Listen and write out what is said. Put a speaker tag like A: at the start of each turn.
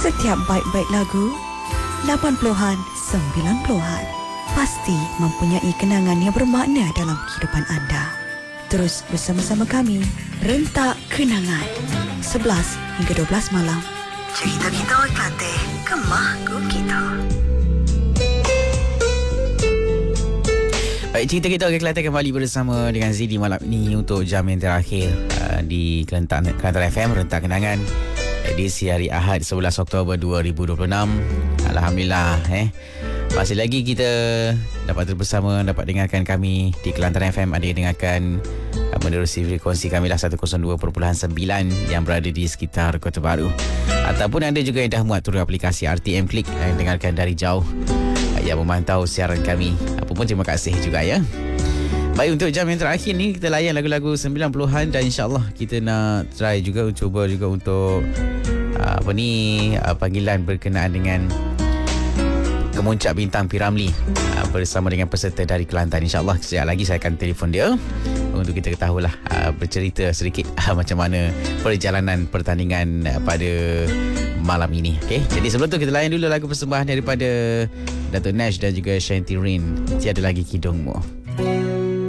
A: Setiap baik-baik lagu 80-an, 90-an pasti mempunyai kenangan yang bermakna dalam kehidupan anda. Terus bersama-sama kami Rentak Kenangan 11 hingga 12 malam. Cerita kita Kelantan, Kemah kita.
B: Baik, cerita kita ke Kelantan kembali bersama dengan Zidi malam ini untuk jam yang terakhir di Kelantan FM Rentak Kenangan edisi hari Ahad 11 Oktober 2026. Alhamdulillah masih lagi kita dapat bersama, dapat dengarkan kami di Kelantan FM. Ada yang dengarkan menerusi frekuensi kami lah 102.9 yang berada di sekitar Kota Baru, ataupun ada juga yang dah muat turun aplikasi RTM Klik yang dengarkan dari jauh, yang memantau siaran kami. Apa pun terima kasih juga ya. Baik, untuk jam yang terakhir ni kita layan lagu-lagu 90-an dan insyaAllah kita nak try juga, cuba juga untuk panggilan berkenaan dengan Kemuncak Bintang P. Ramlee bersama dengan peserta dari Kelantan. InsyaAllah sekejap lagi saya akan telefon dia untuk kita ketahuilah bercerita sedikit macam mana perjalanan pertandingan pada malam ini. Okay? Jadi sebelum tu kita layan dulu lagu persembahan daripada Dato' Nash dan juga Shanty Rin, Tiada Lagi Kidungmu.